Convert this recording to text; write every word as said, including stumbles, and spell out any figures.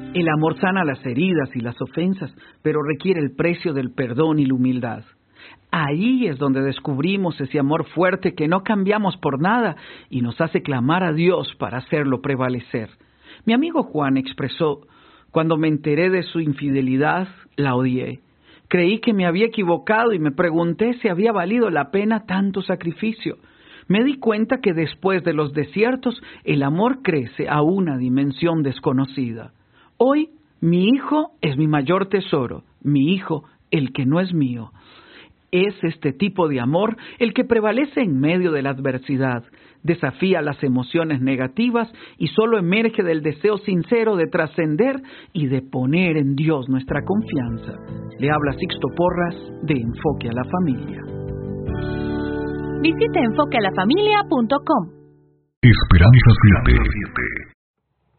El amor sana las heridas y las ofensas, pero requiere el precio del perdón y la humildad. Ahí es donde descubrimos ese amor fuerte que no cambiamos por nada y nos hace clamar a Dios para hacerlo prevalecer. Mi amigo Juan expresó: cuando me enteré de su infidelidad, la odié. Creí que me había equivocado y me pregunté si había valido la pena tanto sacrificio. Me di cuenta que después de los desiertos, el amor crece a una dimensión desconocida. Hoy, mi hijo es mi mayor tesoro, mi hijo, el que no es mío. Es este tipo de amor el que prevalece en medio de la adversidad, desafía las emociones negativas y solo emerge del deseo sincero de trascender y de poner en Dios nuestra confianza. Le habla Sixto Porras de Enfoque a la Familia. Visite enfoque a la familia punto com. Esperanza siete.